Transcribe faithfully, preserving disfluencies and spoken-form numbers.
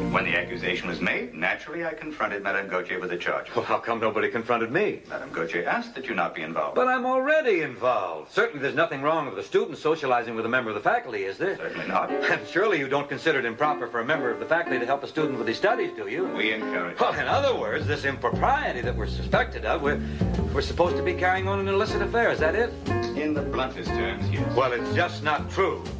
When the accusation was made, naturally I confronted Madame Gauthier with the charge. Well, how come nobody confronted me? Madame Gauthier asked that you not be involved. But I'm already involved. Certainly there's nothing wrong with a student socializing with a member of the faculty, is there? Certainly not. And surely you don't consider it improper for a member of the faculty to help a student with his studies, do you? We encourage it. Well, in other words, this impropriety that we're suspected of, we're, we're supposed to be carrying on an illicit affair. Is that it? In the bluntest terms, yes. Well, it's just not true.